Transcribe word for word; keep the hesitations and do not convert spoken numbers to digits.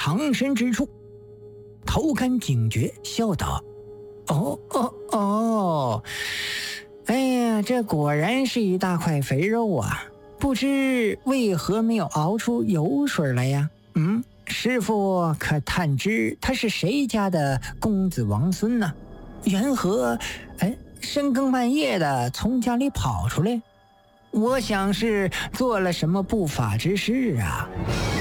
藏身之处。头干警觉，笑道：“哦哦哦，哎呀，这果然是一大块肥肉啊！不知为何没有熬出油水来呀？嗯，师傅可探知他是谁家的公子王孙呢？缘何，哎，深更半夜的从家里跑出来？我想是做了什么不法之事啊！”